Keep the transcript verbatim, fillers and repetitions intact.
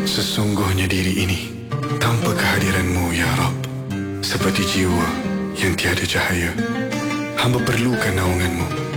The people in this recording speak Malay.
Sesungguhnya diri ini tanpa kehadiran-Mu, Ya Rab, seperti jiwa yang tiada cahaya. Hamba perlukan naungan-Mu.